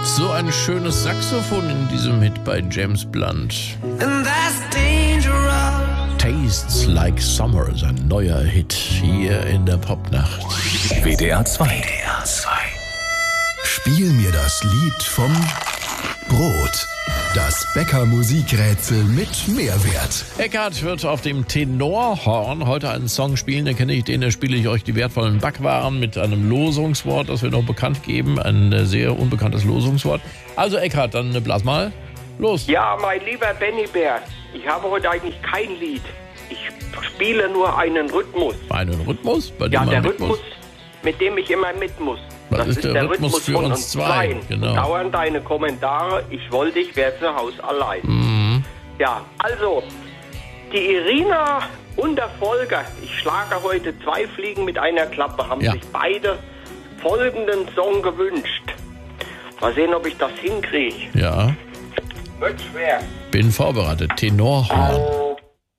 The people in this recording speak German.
So ein schönes Saxophon in diesem Hit bei James Blunt. And that's dangerous. Tastes Like Summer, sein neuer Hit hier in der Popnacht. WDR 2. WDR 2. Spiel mir das Lied vom Brot. Das Bäcker-Musikrätsel mit Mehrwert. Eckhard wird auf dem Tenorhorn heute einen Song spielen, den kenne ich, den spiele ich euch die wertvollen Backwaren mit einem Losungswort, das wir noch bekannt geben, ein sehr unbekanntes Losungswort. Also Eckhard, dann blas mal los. Ja, mein lieber Benny Bär, ich habe heute eigentlich kein Lied. Ich spiele nur einen Rhythmus. Einen Rhythmus? Bei dem Ja, man der mit Rhythmus, muss? mit dem ich immer mit muss. Das ist der Rhythmus für von uns zwei. Genau. Dauernd deine Kommentare, ich wollte, ich wäre zu Hause allein. Mhm. Ja, also, die Irina und der Volker, ich schlage heute 2 Fliegen mit einer Klappe, haben sich beide folgenden Song gewünscht. Mal sehen, ob ich das hinkriege. Ja. Wird schwer. Bin vorbereitet. Tenorhorn.